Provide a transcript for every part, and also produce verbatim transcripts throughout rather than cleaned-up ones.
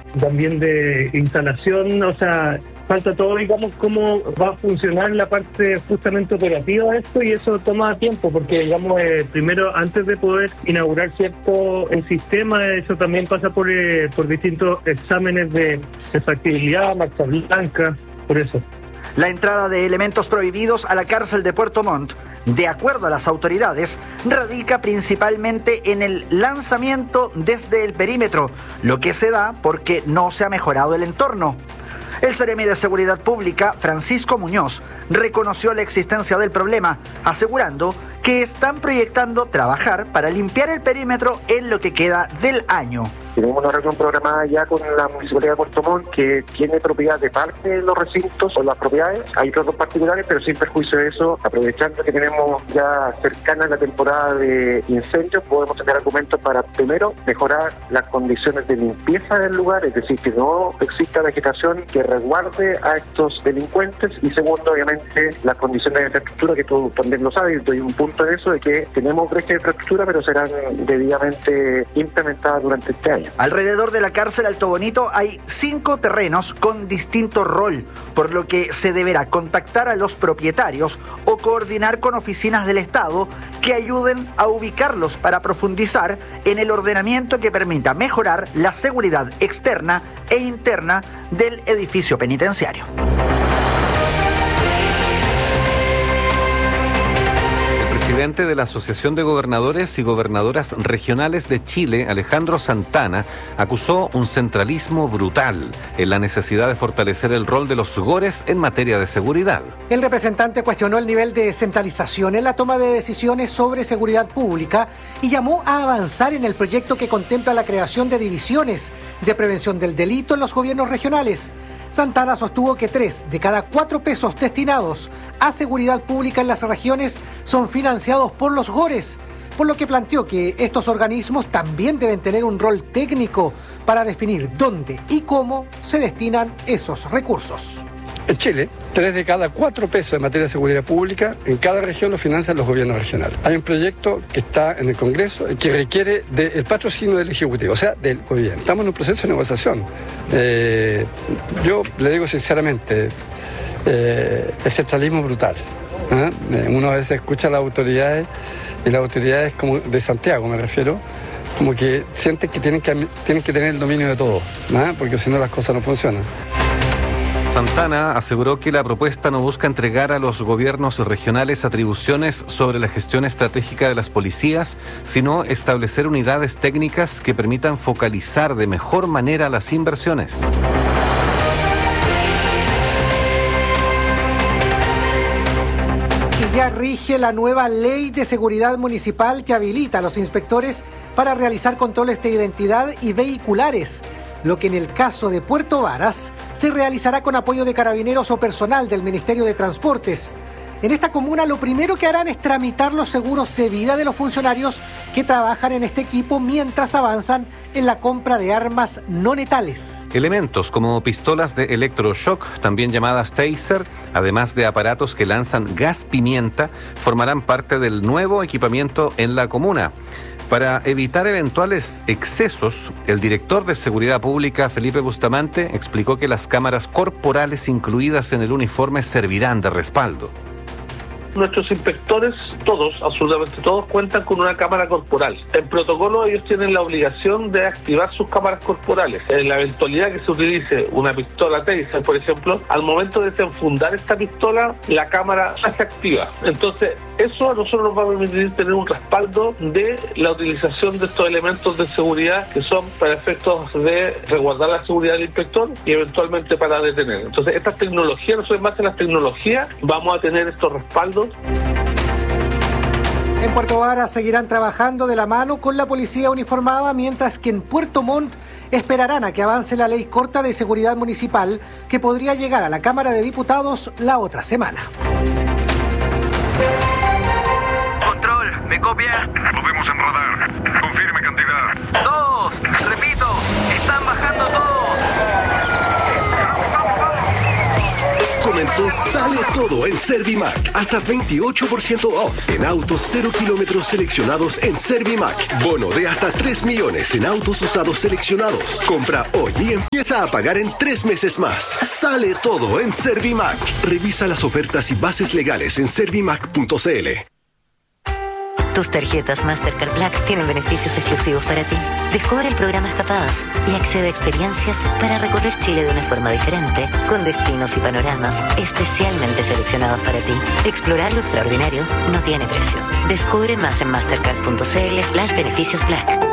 también de instalación, o sea, falta todo, digamos, cómo va a funcionar la parte justamente operativa de esto, y eso toma tiempo, porque, digamos, eh, primero, antes de poder inaugurar cierto el sistema, eso también pasa por, eh, por distintos exámenes de, de factibilidad, marcha blanca, por eso. La entrada de elementos prohibidos a la cárcel de Puerto Montt, de acuerdo a las autoridades, radica principalmente en el lanzamiento desde el perímetro, lo que se da porque no se ha mejorado el entorno. El Seremi de Seguridad Pública, Francisco Muñoz, reconoció la existencia del problema, asegurando que están proyectando trabajar para limpiar el perímetro en lo que queda del año. Tenemos una reunión programada ya con la Municipalidad de Puerto Montt, que tiene propiedad de parte de los recintos o las propiedades. Hay otros dos particulares, pero sin perjuicio de eso, aprovechando que tenemos ya cercana la temporada de incendios, podemos tener argumentos para, primero, mejorar las condiciones de limpieza del lugar, es decir, que no exista vegetación que resguarde a estos delincuentes, y segundo, obviamente, las condiciones de infraestructura, que tú también lo sabes. Hay un punto de eso, de que tenemos brecha de infraestructura, pero serán debidamente implementadas durante este año. Alrededor de la cárcel Alto Bonito hay cinco terrenos con distinto rol, por lo que se deberá contactar a los propietarios o coordinar con oficinas del Estado que ayuden a ubicarlos para profundizar en el ordenamiento que permita mejorar la seguridad externa e interna del edificio penitenciario. El presidente de la Asociación de Gobernadores y Gobernadoras Regionales de Chile, Alejandro Santana, acusó un centralismo brutal en la necesidad de fortalecer el rol de los GORES en materia de seguridad. El representante cuestionó el nivel de centralización en la toma de decisiones sobre seguridad pública y llamó a avanzar en el proyecto que contempla la creación de divisiones de prevención del delito en los gobiernos regionales. Santana sostuvo que tres de cada cuatro pesos destinados a seguridad pública en las regiones son financiados por los GORES, por lo que planteó que estos organismos también deben tener un rol técnico para definir dónde y cómo se destinan esos recursos. En Chile, tres de cada cuatro pesos en materia de seguridad pública en cada región lo financian los gobiernos regionales. Hay un proyecto que está en el Congreso que requiere del patrocinio del Ejecutivo, o sea, del gobierno. Estamos en un proceso de negociación. Eh, yo le digo sinceramente, eh, el centralismo es brutal. ¿eh? Uno a veces escucha a las autoridades, y las autoridades como de Santiago me refiero, como que sienten que tienen que, tienen que tener el dominio de todo, ¿eh? porque si no las cosas no funcionan. Santana aseguró que la propuesta no busca entregar a los gobiernos regionales atribuciones sobre la gestión estratégica de las policías, sino establecer unidades técnicas que permitan focalizar de mejor manera las inversiones. Y ya rige la nueva ley de seguridad municipal que habilita a los inspectores para realizar controles de identidad y vehiculares, lo que en el caso de Puerto Varas se realizará con apoyo de carabineros o personal del Ministerio de Transportes. En esta comuna lo primero que harán es tramitar los seguros de vida de los funcionarios que trabajan en este equipo mientras avanzan en la compra de armas no letales. Elementos como pistolas de electroshock, también llamadas taser, además de aparatos que lanzan gas pimienta, formarán parte del nuevo equipamiento en la comuna. Para evitar eventuales excesos, el director de Seguridad Pública, Felipe Bustamante, explicó que las cámaras corporales incluidas en el uniforme servirán de respaldo. Nuestros inspectores, todos, absolutamente todos, cuentan con una cámara corporal. En protocolo ellos tienen la obligación de activar sus cámaras corporales. En la eventualidad que se utilice una pistola taser, por ejemplo, al momento de desenfundar esta pistola, la cámara se activa. Entonces, eso a nosotros nos va a permitir tener un respaldo de la utilización de estos elementos de seguridad que son para efectos de resguardar la seguridad del inspector y eventualmente para detener. Entonces, estas tecnologías, nosotros en base a las tecnologías, vamos a tener estos respaldos. En Puerto Varas seguirán trabajando de la mano con la policía uniformada, mientras que en Puerto Montt esperarán a que avance la ley corta de seguridad municipal, que podría llegar a la Cámara de Diputados la otra semana. Control, ¿me copia? Podemos en radar. Confirme cantidad. Dos, repito, están bajando todos. Comenzó pesos sale todo en Servimac. Hasta veintiocho por ciento off en autos cero kilómetros seleccionados en Servimac. Bono de hasta tres millones en autos usados seleccionados. Compra hoy y empieza a pagar en tres meses más. Sale todo en Servimac. Revisa las ofertas y bases legales en servimac punto c l. Tus tarjetas Mastercard Black tienen beneficios exclusivos para ti. Descubre el programa Escapadas y accede a experiencias para recorrer Chile de una forma diferente, con destinos y panoramas especialmente seleccionados para ti. Explorar lo extraordinario no tiene precio. Descubre más en mastercard punto c l slash beneficios black.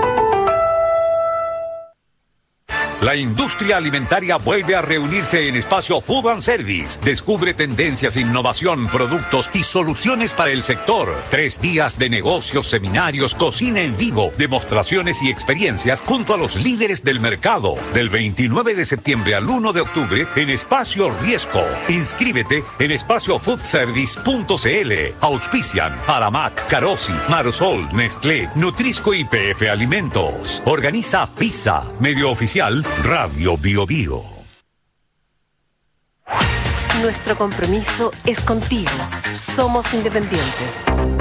La industria alimentaria vuelve a reunirse en Espacio Food and Service. Descubre tendencias, innovación, productos y soluciones para el sector. Tres días de negocios, seminarios, cocina en vivo, demostraciones y experiencias junto a los líderes del mercado. Del veintinueve de septiembre al uno de octubre en Espacio Riesco. Inscríbete en espacio food service punto c l. Auspician Aramac, Carosi, Marosol, Nestlé, Nutrisco y P F Alimentos. Organiza FISA, medio oficial Radio Bio Bio. Nuestro compromiso es contigo. Somos independientes.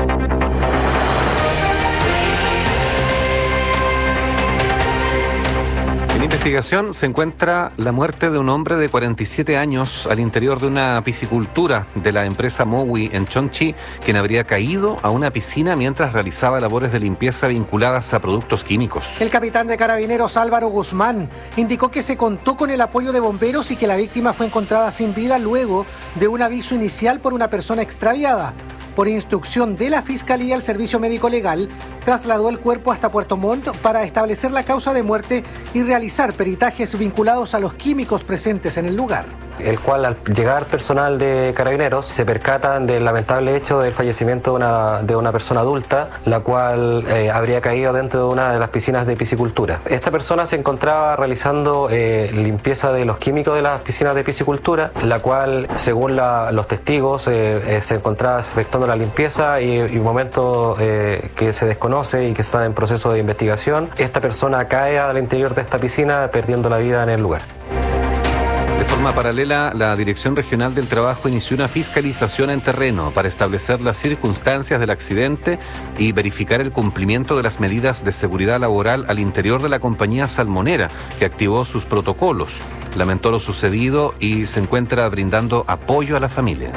En investigación se encuentra la muerte de un hombre de cuarenta y siete años al interior de una piscicultura de la empresa Mowi en Chonchi, quien habría caído a una piscina mientras realizaba labores de limpieza vinculadas a productos químicos. El capitán de Carabineros Álvaro Guzmán indicó que se contó con el apoyo de bomberos y que la víctima fue encontrada sin vida luego de un aviso inicial por una persona extraviada. Por instrucción de la Fiscalía, el Servicio Médico Legal trasladó el cuerpo hasta Puerto Montt para establecer la causa de muerte y realizar peritajes vinculados a los químicos presentes en el lugar. El cual, al llegar personal de Carabineros, se percatan del lamentable hecho del fallecimiento de una, de una persona adulta, la cual eh, habría caído dentro de una de las piscinas de piscicultura. Esta persona se encontraba realizando eh, limpieza de los químicos de las piscinas de piscicultura, la cual, según la, los testigos, eh, eh, se encontraba efectuando la limpieza y, y un momento eh, que se desconoce y que está en proceso de investigación, esta persona cae al interior de esta piscina perdiendo la vida en el lugar. De forma paralela, la Dirección Regional del Trabajo inició una fiscalización en terreno para establecer las circunstancias del accidente y verificar el cumplimiento de las medidas de seguridad laboral al interior de la compañía salmonera, que activó sus protocolos. Lamentó lo sucedido y se encuentra brindando apoyo a la familia.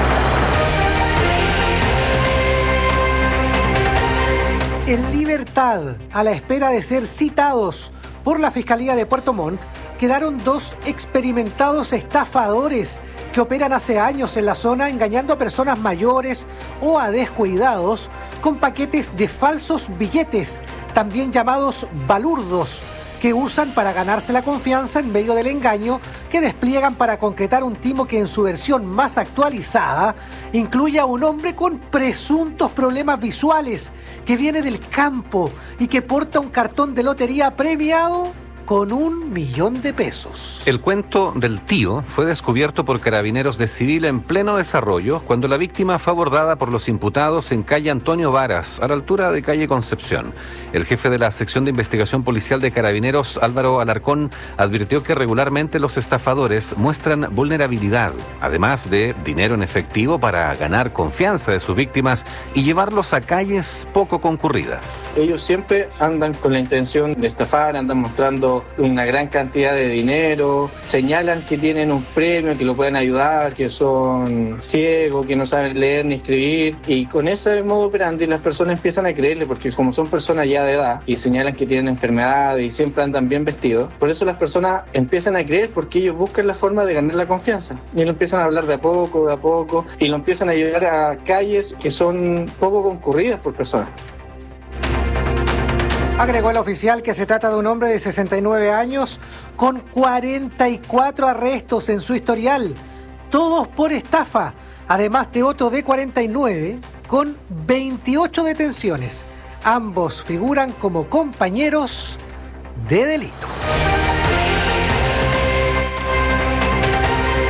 En libertad, a la espera de ser citados por la Fiscalía de Puerto Montt, quedaron dos experimentados estafadores que operan hace años en la zona engañando a personas mayores o a descuidados con paquetes de falsos billetes, también llamados balurdos, que usan para ganarse la confianza en medio del engaño que despliegan para concretar un timo que en su versión más actualizada incluye a un hombre con presuntos problemas visuales que viene del campo y que porta un cartón de lotería premiado con un millón de pesos. El cuento del tío fue descubierto por Carabineros de Civil en pleno desarrollo cuando la víctima fue abordada por los imputados en calle Antonio Varas, a la altura de calle Concepción. El jefe de la sección de investigación policial de Carabineros, Álvaro Alarcón, advirtió que regularmente los estafadores muestran vulnerabilidad, además de dinero en efectivo para ganar confianza de sus víctimas y llevarlos a calles poco concurridas. Ellos siempre andan con la intención de estafar, andan mostrando una gran cantidad de dinero, señalan que tienen un premio, que lo pueden ayudar, que son ciegos, que no saben leer ni escribir, y con ese modo operandi las personas empiezan a creerle, porque como son personas ya de edad y señalan que tienen enfermedades y siempre andan bien vestidos, por eso las personas empiezan a creer, porque ellos buscan la forma de ganar la confianza y lo empiezan a hablar de a poco, de a poco, y lo empiezan a llevar a calles que son poco concurridas por personas. Agregó el oficial que se trata de un hombre de sesenta y nueve años con cuarenta y cuatro arrestos en su historial, todos por estafa, además de otro de cuarenta y nueve con veintiocho detenciones. Ambos figuran como compañeros de delito. En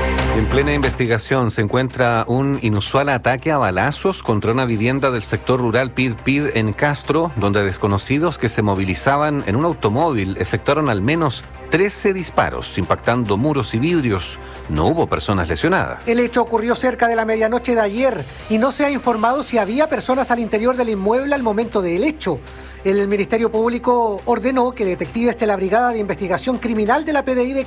plena investigación se encuentra un inusual ataque a balazos contra una vivienda del sector rural Pid Pid en Castro, donde desconocidos que se movilizaban en un automóvil efectuaron al menos trece disparos, impactando muros y vidrios. No hubo personas lesionadas. El hecho ocurrió cerca de la medianoche de ayer y no se ha informado si había personas al interior del inmueble al momento del hecho. El Ministerio Público ordenó que detectives de la Brigada de Investigación Criminal de la P D I de